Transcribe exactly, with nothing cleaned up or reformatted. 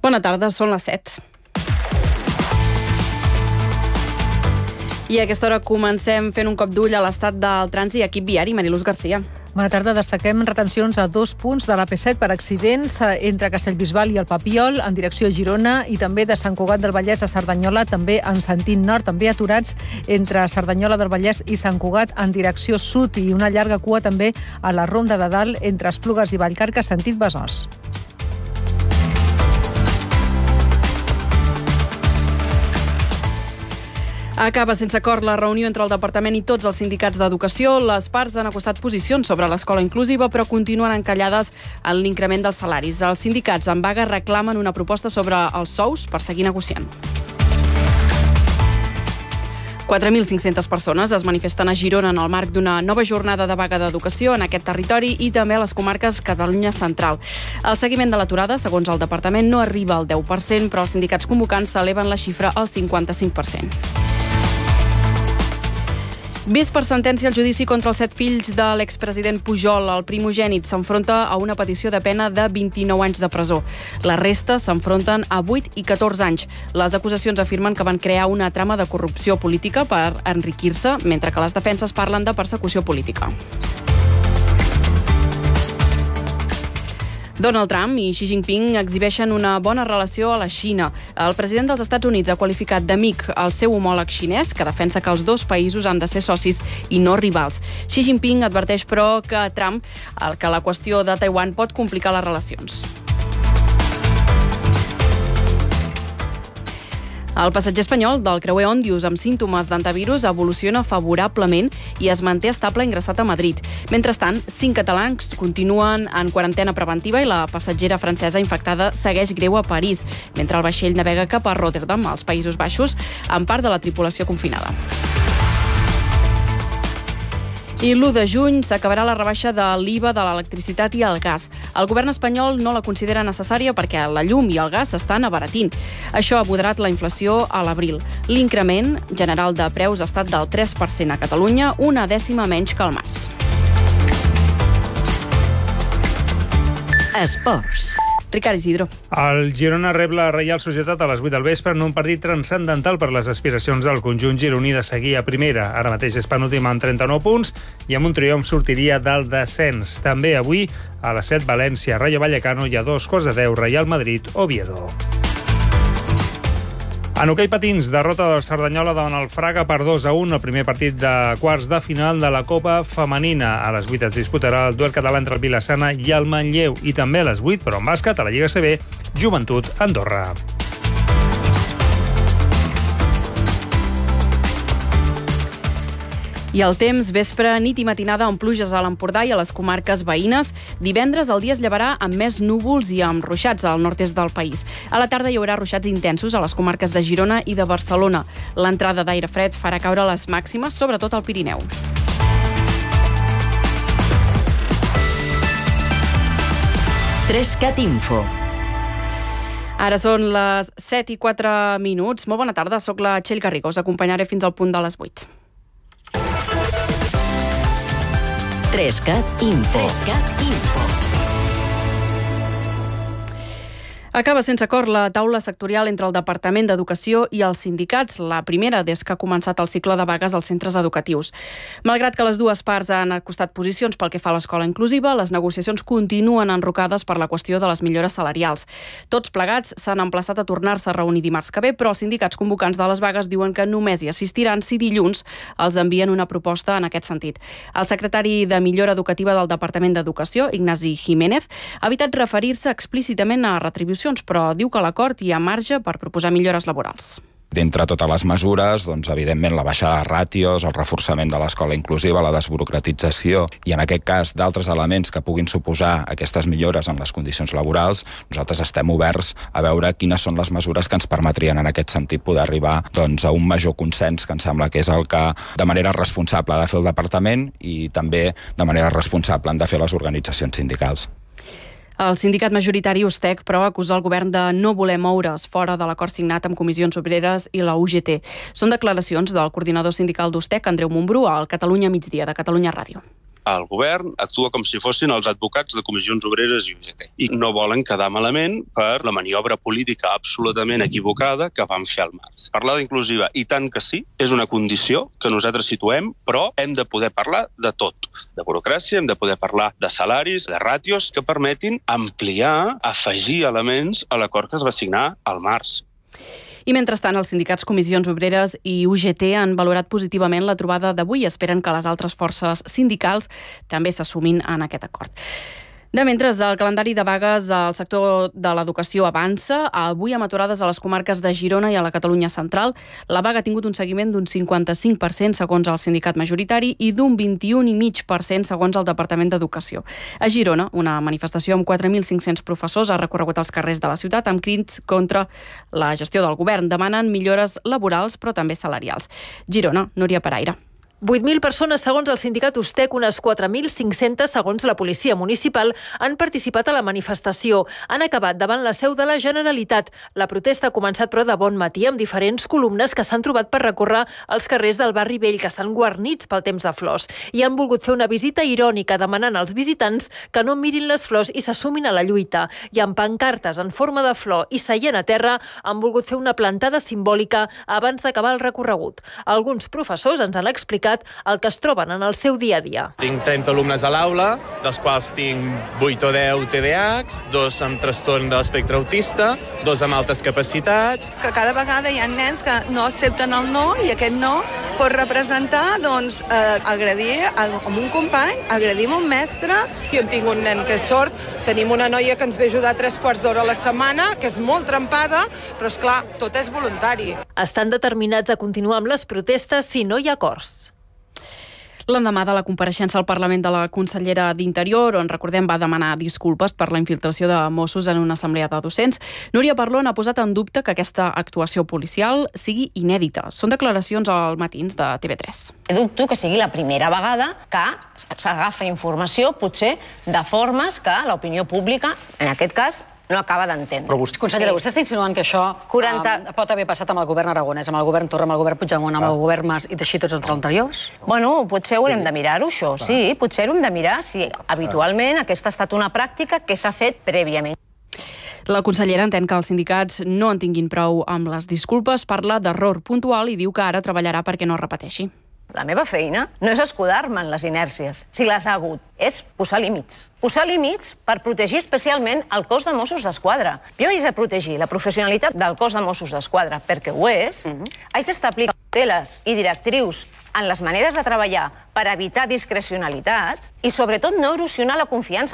Bona tarda, són les set. I a aquesta hora comencem fent un cop d'ull a l'estat del trànsit i equip viari. Mariluz Garcia. Bona tarda. Destaquem retencions a dos punts de l'A P set per accidents entre Castellbisbal i el Papiol en direcció a Girona i també de Sant Cugat del Vallès a Cerdanyola, també en sentit nord, també aturats entre Cerdanyola del Vallès i Sant Cugat en direcció sud i una llarga cua també a la Ronda de Dalt entre Esplugues i Vallcarca sentit Besòs. Acaba sense acord la reunió entre el Departament i tots els sindicats d'educació. Les parts han acostat posicions sobre l'escola inclusiva, però continuen encallades en l'increment dels salaris. Els sindicats en vaga reclamen una proposta sobre els sous per seguir negociant. quatre mil cinc-centes persones es manifesten a Girona en el marc d'una nova jornada de vaga d'educació en aquest territori i també a les comarques Catalunya Central. El seguiment de l'aturada, segons el Departament, no arriba al deu per cent, però els sindicats convocants s'eleven la xifra al cinquanta-cinc per cent. Vist per sentència el judici contra els set fills de l'expresident Pujol. El primogènit s'enfronta a una petició de pena de vint-i-nou anys de presó. La resta s'enfronten a vuit i catorze anys. Les acusacions afirmen que van crear una trama de corrupció política per enriquir-se, mentre que les defenses parlen de persecució política. Donald Trump i Xi Jinping exhibeixen una bona relació a la Xina. El president dels Estats Units ha qualificat d'amic el seu homòleg xinès, que defensa que els dos països han de ser socis i no rivals. Xi Jinping adverteix, però, que Trump, que la qüestió de Taiwan pot complicar les relacions. El passatger espanyol del creuer Òndius amb símptomes d'antivirus evoluciona favorablement i es manté estable ingressat a Madrid. Mentrestant, cinc catalans continuen en quarantena preventiva i la passatgera francesa infectada segueix greu a París, mentre el vaixell navega cap a Rotterdam, als Països Baixos, amb part de la tripulació confinada. I l'u de juny s'acabarà la rebaixa de l'I V A de l'electricitat i el gas. El govern espanyol no la considera necessària perquè la llum i el gas s'estan abaratint. Això ha moderat la inflació a l'abril. L'increment general de preus ha estat del tres per cent a Catalunya, una dècima menys que al març. Esports. Ricard Isidro. El Girona rep la Reial Societat a les vuit del vespre en un partit transcendental per les aspiracions del conjunt gironí de seguir a primera. Ara mateix és penúltim amb trenta-nou punts i amb un triomf sortiria del descens. També avui a les set València, Rayo Vallecano i a dos quarts de deu Real Madrid, Oviedo. En hoquei patins, derrota del Cerdanyola davant el Fraga per dos a un, el primer partit de quarts de final de la Copa Femenina. A les vuit es disputarà el duel català entre el Vila-sana i el Manlleu i també a les vuit, però en bàsquet, a la Lliga A C B, Joventut Andorra. I el temps, vespre, nit i matinada amb pluges a l'Empordà i a les comarques veïnes. Divendres el dia es llevarà amb més núvols i amb ruixats al nord-est del país. A la tarda hi haurà ruixats intensos a les comarques de Girona i de Barcelona. L'entrada d'aire fred farà caure les màximes, sobretot al Pirineu. Trescat Info. Ara són les set i quatre minuts. Molt bona tarda, soc la Txell Garriga. Us acompanyaré fins al punt de les vuit. Trescat Info. Trescat Info. Acaba sense acord la taula sectorial entre el Departament d'Educació i els sindicats, la primera des que ha començat el cicle de vagues als centres educatius. Malgrat que les dues parts han acostat posicions pel que fa a l'escola inclusiva, les negociacions continuen enrocades per la qüestió de les millores salarials. Tots plegats s'han emplaçat a tornar-se a reunir dimarts que ve, però els sindicats convocants de les vagues diuen que només hi assistiran si dilluns els envien una proposta en aquest sentit. El secretari de Millora Educativa del Departament d'Educació, Ignasi Jiménez, ha evitat referir-se explícitament a retribucions, però diu que a l'acord hi ha marge per proposar millores laborals. D'entre totes les mesures, doncs, evidentment, la baixada de ràtios, el reforçament de l'escola inclusiva, la desburocratització i, en aquest cas, d'altres elements que puguin suposar aquestes millores en les condicions laborals, nosaltres estem oberts a veure quines són les mesures que ens permetrien, en aquest sentit, poder arribar doncs, a un major consens, que em sembla que és el que, de manera responsable, ha de fer el Departament i també, de manera responsable, han de fer les organitzacions sindicals. El sindicat majoritari USTEC, però, acusa el govern de no voler moure's fora de l'acord signat amb Comissions Obreres i la U G T. Són declaracions del coordinador sindical d'USTEC, Andreu Montbrú, al Catalunya Migdia, de Catalunya Ràdio. el govern actua com si fossin els advocats de Comissions Obreres i U G T. I no volen quedar malament per la maniobra política absolutament equivocada que van fer al març. Parlar d'inclusiva, i tant que sí, és una condició que nosaltres situem, però hem de poder parlar de tot. De burocràcia, hem de poder parlar de salaris, de ràtios que permetin ampliar, afegir elements a l'acord que es va signar al març. I mentrestant, els sindicats Comissions Obreres i U G T han valorat positivament la trobada d'avui i esperen que les altres forces sindicals també s'assumin en aquest acord. De mentre, el calendari de vagues al sector de l'educació avança. Avui, amb aturades a les comarques de Girona i a la Catalunya central, la vaga ha tingut un seguiment d'un cinquanta-cinc per cent segons el sindicat majoritari i d'un vint-i-un coma cinc per cent segons el Departament d'Educació. A Girona, una manifestació amb quatre mil cinc-cents professors ha recorregut els carrers de la ciutat amb crits contra la gestió del govern, demanant millores laborals però també salarials. Girona, Núria Paraire. vuit mil persones, segons el sindicat Ustec, unes quatre mil cinc-centes, segons la policia municipal, han participat a la manifestació. Han acabat davant la seu de la Generalitat. La protesta ha començat, però, de bon matí, amb diferents columnes que s'han trobat per recórrer els carrers del barri vell, que estan guarnits pel temps de flors. I han volgut fer una visita irònica, demanant als visitants que no mirin les flors i s'assumin a la lluita. I amb pancartes en forma de flor i seient a terra, han volgut fer una plantada simbòlica abans d'acabar el recorregut. Alguns professors ens han explicat el que es troben en el seu dia a dia. Tinc trenta alumnes a l'aula, dels quals tinc vuit o deu T D A Hs, dos amb trastorn de l'espectre autista, dos amb altes capacitats. Que cada vegada hi ha nens que no accepten el no i aquest no pot representar doncs, eh, agredir a un company, agredir a un mestre. Jo tinc un nen que és sord, tenim una noia que ens ve ajudar tres quarts d'hora a la setmana, que és molt trempada, però és clar, tot és voluntari. Estan determinats a continuar amb les protestes si no hi ha acords. L'endemà de la compareixença al Parlament de la consellera d'Interior, on, recordem, va demanar disculpes per la infiltració de Mossos en una assemblea de docents, Núria Parlon ha posat en dubte que aquesta actuació policial sigui inèdita. Són declaracions al Matins de T V tres. Dubto que sigui la primera vegada que s'agafa informació, potser, de formes que l'opinió pública, en aquest cas, no acaba d'entendre. Però vostè, consellera, vostè està insinuant que això quaranta... pot haver passat amb el govern aragonès, amb el govern Torra, amb el govern Puigdemont, amb el govern Mas i així tots els anteriors? Bueno, potser haurem de mirar-ho, això, sí. Potser haurem de mirar si habitualment aquesta ha estat una pràctica que s'ha fet prèviament. La consellera entén que els sindicats no en tinguin prou amb les disculpes, parla d'error puntual i diu que ara treballarà perquè no es repeteixi. La meva feina no és escudar-me en les inèrcies, si les ha hagut, és posar límits. Posar límits per protegir especialment el cos de Mossos d'Esquadra. Jo haig de protegir la professionalitat del cos de Mossos d'Esquadra, perquè ho és. Haig d'establir cauteles i directrius en les maneres de treballar per evitar discrecionalitat i, sobretot, no erosionar la confiança